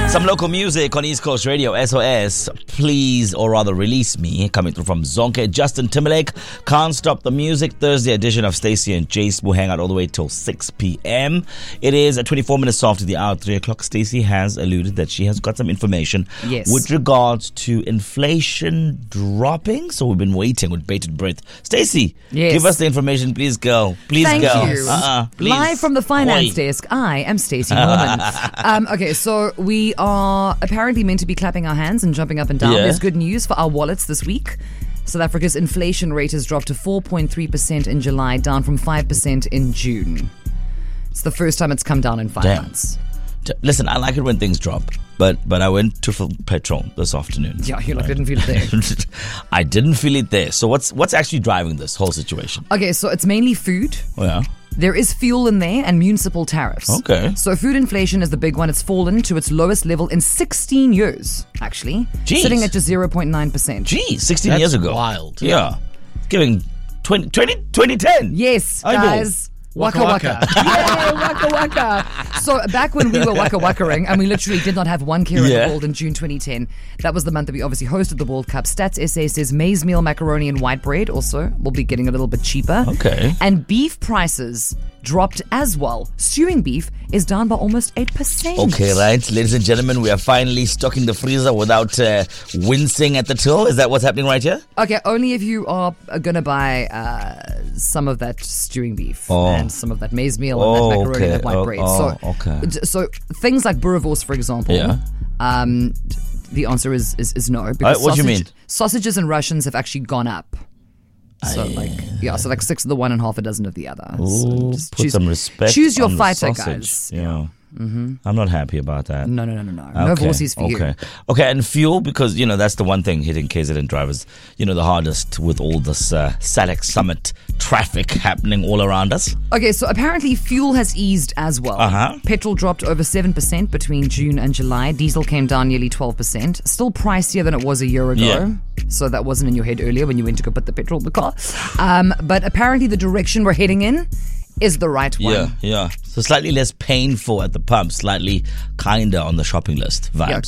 Some local music on East Coast Radio. SOS, Please, or rather Release Me, coming through from Zonke. Justin Timberlake, Can't Stop the Music. Thursday edition of Stacey and Jace will hang out all the way till 6 p.m. It is 24 minutes after the hour, 3 o'clock. Stacey has alluded that she has got some information with regards to inflation dropping. So we've been waiting with bated breath. Stacey, give us the information, please, girl. Please, Thank girl. you. Please. Live from the finance desk, I am Stacey Norman. Okay, so we are apparently meant to be clapping our hands and jumping up and down. There's good news for our wallets this week. South Africa's inflation rate has dropped to 4.3% in July, down from 5% in June. It's the first time it's come down in 5 months. Listen, I like it when things drop, but I went to fill petrol this afternoon. Yeah, you didn't feel it there. I didn't feel it there. So what's actually driving this whole situation? Okay, so it's mainly food. Yeah. There is fuel in there and municipal tariffs. Okay. So food inflation is the big one. It's fallen to its lowest level in 16 years, actually. Jeez. Sitting at just 0.9%. Geez, 16 years ago. Wild. Yeah. Giving 2010. Yes, I know. guys. Waka waka. Yay, waka waka. So back when we were waka wakaing and we literally did not have 1 kilo in the world in June 2010, that was the month that we obviously hosted the World Cup. Stats SA says maize meal, macaroni and white bread also will be getting a little bit cheaper. Okay. And beef prices dropped as well. Stewing beef is down by almost 8%. Okay, right. Ladies and gentlemen, we are finally stocking the freezer without wincing at the till. Is that what's happening right here? Okay, only if you are going to buy some of that stewing beef and some of that maize meal and that macaroni and that white bread. So things like boerewors, for example, the answer is no. Because what do you mean? Sausages and Russians have actually gone up. So so like 6 of the one and half a dozen of the other. Ooh, so put some respect. Choose your on fighter, the sausage. guys. Yeah. I'm not happy about that. No. No horses for you. Okay, and fuel, because, that's the one thing hitting KZN drivers, the hardest with all this SADC Summit traffic happening all around us. Okay, so apparently fuel has eased as well. Petrol dropped over 7% between June and July. Diesel came down nearly 12%. Still pricier than it was a year ago. Yeah. So that wasn't in your head earlier when you went to go put the petrol in the car. But apparently the direction we're heading in is the right one. Yeah. So slightly less painful at the pump, slightly kinder on the shopping list vibes. Yeah,